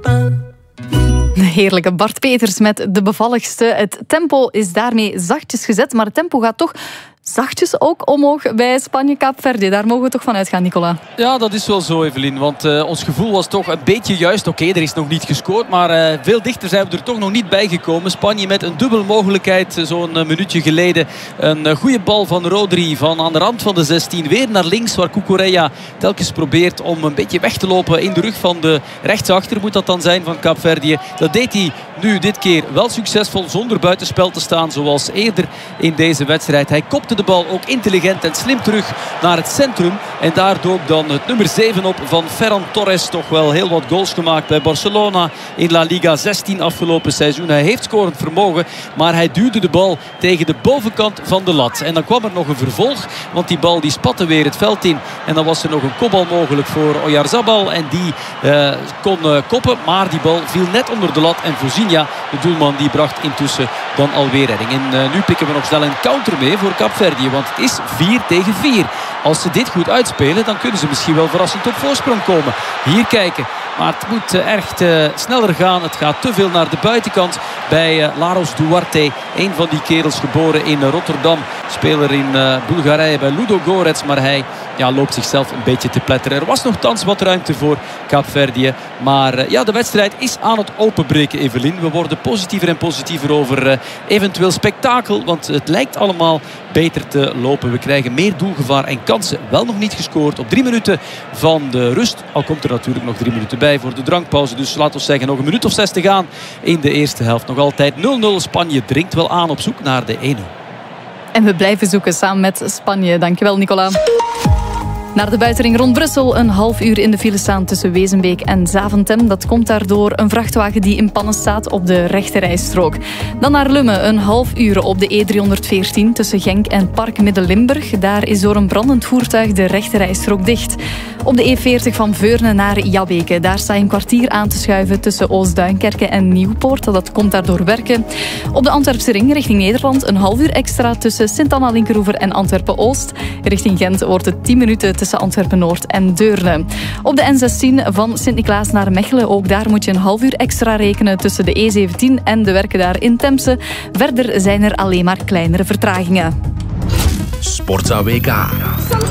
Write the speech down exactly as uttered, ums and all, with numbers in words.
Heerlijke Bart Peters met De Bevalligste. Het tempo is daarmee zachtjes gezet, maar het tempo gaat toch zachtjes ook omhoog bij Spanje-Kaapverdië. Daar mogen we toch van uitgaan, Nicola. Ja, dat is wel zo, Evelien. Want uh, ons gevoel was toch een beetje juist. Oké, okay, er is nog niet gescoord, maar uh, veel dichter zijn we er toch nog niet bij gekomen. Spanje met een dubbele mogelijkheid. Zo'n uh, minuutje geleden een uh, goede bal van Rodri van aan de rand van de zestien. Weer naar links, waar Cucurella telkens probeert om een beetje weg te lopen in de rug van de rechtsachter. Moet dat dan zijn van Kaapverdië. Dat deed hij nu dit keer wel succesvol, zonder buitenspel te staan, zoals eerder in deze wedstrijd. Hij kopte de bal ook intelligent en slim terug naar het centrum. En daar dook dan het nummer zeven op van Ferran Torres. Toch wel heel wat goals gemaakt bij Barcelona in La Liga. zestien afgelopen seizoen. Hij heeft scorend vermogen, maar hij duwde de bal tegen de bovenkant van de lat. En dan kwam er nog een vervolg, want die bal die spatte weer het veld in. En dan was er nog een kopbal mogelijk voor Oyarzabal. En die uh, kon uh, koppen, maar die bal viel net onder de lat. En Vozinha, de doelman, die bracht intussen dan alweer redding. En uh, nu pikken we nog snel een counter mee voor Kaapverdië. Want het is vier tegen vier. Als ze dit goed uitspelen, dan kunnen ze misschien wel verrassend op voorsprong komen. Hier kijken. Maar het moet uh, echt uh, sneller gaan. Het gaat te veel naar de buitenkant bij uh, Laros Duarte. Een van die kerels geboren in uh, Rotterdam. Speler in uh, Bulgarije bij Ludogorets. Maar hij ja, loopt zichzelf een beetje te pletteren. Er was nog thans wat ruimte voor Kaapverdië. Maar uh, ja, de wedstrijd is aan het openbreken, Evelien. We worden positiever en positiever over uh, eventueel spektakel. Want het lijkt allemaal beter te lopen. We krijgen meer doelgevaar en kansen. Wel nog niet gescoord op drie minuten van de rust. Al komt er natuurlijk nog drie minuten bij voor de drankpauze. Dus laten we zeggen nog een minuut of zes te gaan in de eerste helft. Nog altijd nul nul. Spanje dringt wel aan op zoek naar de één nul. En we blijven zoeken samen met Spanje. Dankjewel, Nicola. Naar de buitenring rond Brussel. Een half uur in de file staan tussen Wezenbeek en Zaventem. Dat komt daardoor een vrachtwagen die in pannen staat op de rechterrijstrook. Dan naar Lummen. Een half uur op de E driehonderdveertien tussen Genk en Park Midden-Limburg. Daar is door een brandend voertuig de rechterrijstrook dicht. Op de E veertig van Veurne naar Jabbeke. Daar sta je een kwartier aan te schuiven tussen Oostduinkerke en Nieuwpoort. Dat komt daardoor werken. Op de Antwerpse ring richting Nederland. Een half uur extra tussen Sint-Anna-Linkeroever en Antwerpen-Oost. Richting Gent wordt het tien minuten tussen Antwerpen-Noord en Deurne. Op de N zestien van Sint-Niklaas naar Mechelen. Ook daar moet je een half uur extra rekenen tussen de E zeventien en de werken daar in Temse. Verder zijn er alleen maar kleinere vertragingen. Sportza W K.